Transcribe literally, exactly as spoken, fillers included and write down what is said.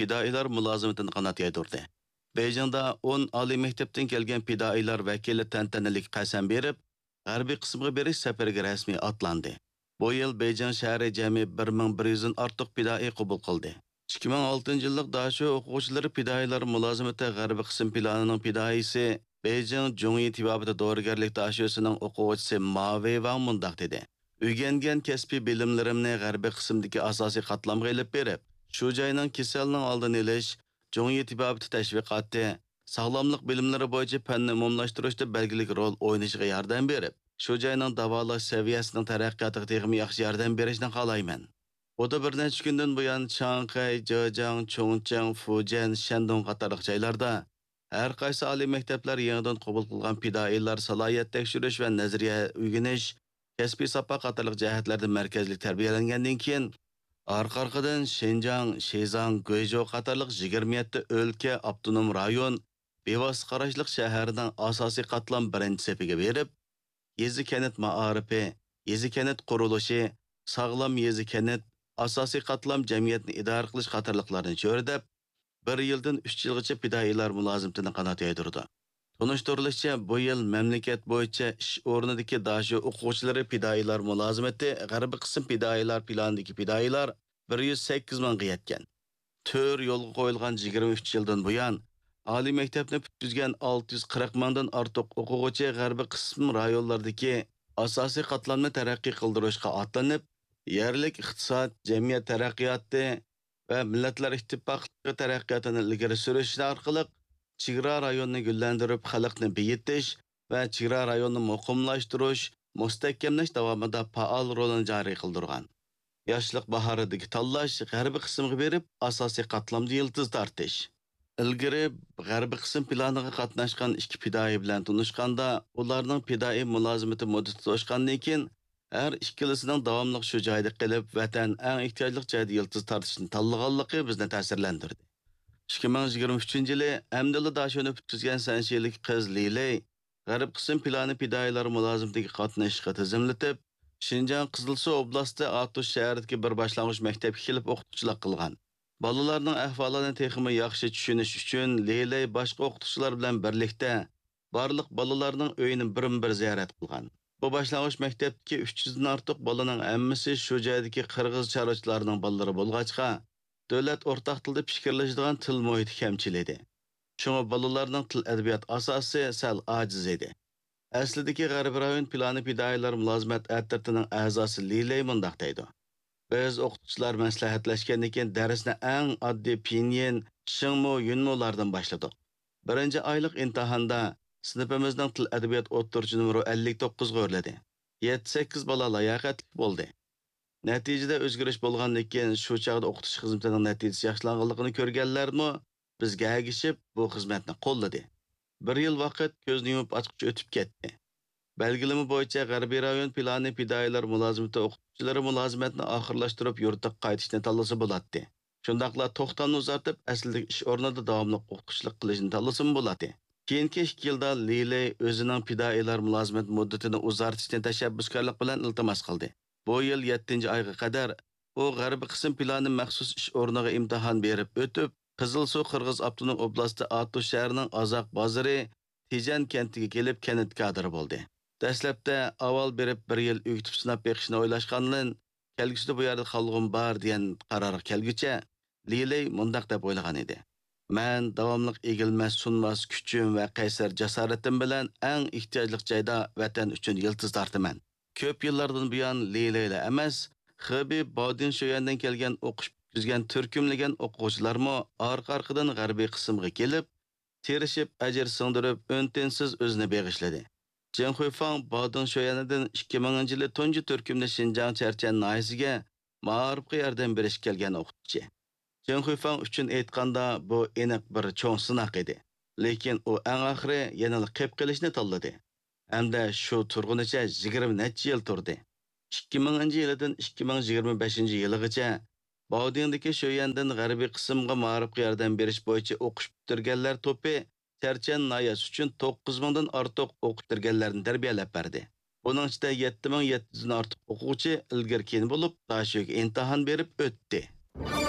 fidoilar mulozimatini qanot yaydirdi. Beijingda o'n oliy maktabdan kelgan fidoilar vakili tantanalik qasam berib, g'arbiy qismga berish safariga rasmiy otlandi. Bu yil Beijing shahri jami bir ming bir yuz dan ortiq fidoi qabul qildi. ikki ming oltinchi yillik Dashu o'quvchilari fidoilar mulozimati g'arbiy qism planining fidoisi Beijing Zhongyi tibabida dorigarlik dashusining o'quvchisi Ma Weivang mundaq dedi. O'rgangan kasbiy bilimlarimni g'arbiy qismdagi asosiy qatlamga ilib berib, shu joyning kasalning oldini olish, Zhongyi tibabida tashviqotdi, sog'lomlik bilimlari bo'yicha fanni umumlashtirishda belgilik rol o'ynashiga yordam berib, shu joyning davolash saviyasining taraqqiyotiga tegmi yaxshi yordam berishni xohlayman. O da bir neçə gündən bu yan Şanghay, Zhejiang, Chongqing, Fujian, Shandong qatarlıq joylarda hər qaysı ali məktəblər yenidən qəbul qılğan fidoilar salohiyat tekshirish və nazariya o'rganish, kasbiy sopa qatarlıq jihatlarda mərkəzli tərbiyələngandan keyin arqa-arqadan Xinjiang, Shizang, Guizhou qatarlıq yigirma yetti o'lka, avtonom rayon, bevosita qarashliq shaharning asosiy qatlam birinchi sepiga berib, yezi kanat maarifi, yezi kanat qurilishi, sog'lom yezi kanat asosiy qatlam jamiyatni idora qilish qatorliqlarini cho'rdab, bir yildan uch yilgacha fidoilar mulozimatini qanot yaydirdi. Tunishtirilishicha, bu yil mamlakat bo'yicha ish o'rnidagi dashu o'quvchilari fidoilar mulozimati g'arbiy qism fidoilar planidagi fidoilar bir yuz sakkiz mingga yetgan. To'r yo'lga qo'yilgan yigirma uch yildan buyon oliy maktabni bitirgan olti yuz qirq mingdan ortiq o'quvchi g'arbiy qism rayonlaridagi asosiy qatlamni taraqqiy qildirishga otlanib, yerlik iqtisod, jamiyat taraqqiyoti va millatlar ittifoqligi taraqqiyotini ilgari surish orqali chegara rayonni gullantirib, xalqni beyitish va chegara rayonni muqimlashtirish, mustahkamlash davomida faol rolini joriy qildirgan. Yoshlik bahoridagi tanlash g'arbiy qismga berib, asosiy qatlamda yildiz tortish. Ilgari g'arbiy qism planiga qatnashgan ikki fidoi bilan tanishganda, ularning fidoi mulozimati muddati to'shgandan keyin her ikkilisining davomli shu joyda qilib, vatan eng ehtiyojli joyda yildiz tortishni tanlaganligi bizni ta'sirlantirdi. ikki ming yigirma uchinchi yili Amdilla Dashuni bitkizgan sanchilik qiz Liley g'arb qism plani fidoilar mulozimatiga qatnashishga tizimlatib, Xinjiang Qizilsuv oblasti Atush shahridagi bir boshlang'ich maktabga kelib o'qituvchilik qilgan. Bolalarning ahvolini texmi yaxshi tushunish uchun Liley boshqa o'qituvchilar bilan birlikda barliq bolalarning uyini birin-bir ziyorat qilgan. Bu boshlang'ich maktabdagi uch yuz dan ortiq bolaning hammasi shu joydagi qirg'iz chorvachilarning bolalari bo'lg'achqa, davlat o'rtaq tilda fikrlashadigan til muhiti kamchil edi. Shunga bolalarning til adabiyot asosi sal ojiz edi. Aslidagi g'arb rayon plani fidoilar mulozimat attirtining a'zosi Liley mundaq deydi. Biz o'qituvchilar maslahatlashgandan keyin darsni eng oddiy pinyin, shingmu, yunmulardan boshladik. Birinchi oylik imtihonda sinfimizning til adabiyot o'ttiruvchi numeri ellik to'qqiz ga o'rladi. yetti sakkiz bola layoqatli bo'ldi. Natijada o'zgarish bo'lgandan keyin shu chaqda o'qitish xizmatining natijasi yaxshilanganligini ko'rganlarmi, bizga agishib bu xizmatni qo'lladi. Bir yil vaqt ko'zni yumib ochqich o'tib ketdi. Belgilama bo'yicha g'arbiy rayon plani fidoilar mulozimati o'qituvchilari mulozimatni oxirlashtirib yurtga qaytishni tanlasa bo'ladi. Shundaqla to'xtamni uzartib, aslidagi ish o'rnida davomli o'qituvchilik qilishni tanlasa bo'ladi. Keyingi ikki yilda Liley o'zining fidoilar mulozimat muddatini uzartishni tashabbuskorlik bilan iltimos qildi. Bu yil yettinchi oyga qadar u g'arbiy qism plani maxsus ish o'rniga imtihon berib o'tib, Qizilsuv Qirg'iz avtonom oblasti Atush shahrining Ozoq bozori Tijan kentiga kelib kanat kadri bo'ldi. Dastlabda avval berib bir yil o'qitib sinab beqishni o'ylashgandan, kelgusida bu yerda qolg'im bor degan qarorga kelguncha Liley mundaq deb o'ylagan edi. Men davomli egilmas sunmas kuchim va qaysar jasoratim bilan eng ehtiyojli joyda vatan uchun yildiz tortaman. Ko'p yillardan buyon Lileyla emas, Xebi Bodin Shoyandan kelgan o'qish bitkizgan turkumlagan o'quvchilarmo orqa-orqadan g'arbiy qismga kelib, terishib, ajr singdirib, o'ntinsiz o'zini beg'ishladi. Jen Huifang Bodin Shoyanidan ikki minginchi yili tunji turkumda Xinjiang Charchan noyisiga ma'rifga yordam berish kelgan o'qituvchi. Jen Huifang uchun aytganda bu aniq bir cho'ng sinoq edi. Lekin u eng oxiri yana qilib qilishni tanladi. Hamda shu turg'unicha yigirma necha yil turdi. ikki minginchi yildan ikki ming yigirma beshinchi yilgacha Baudindagi Shoyandan g'arbiy qismga ma'rifga yordam berish bo'yicha o'qish bitirganlar to'pi Charchan noyasi uchun to'qqiz mingdan ortiq o'qitirganlarni tarbiyalab berdi. Buning ichida yetti ming yetti yuz dan ortiq o'quvchi ilgari keyin bo'lib, Dashuga imtihon berib o'tdi.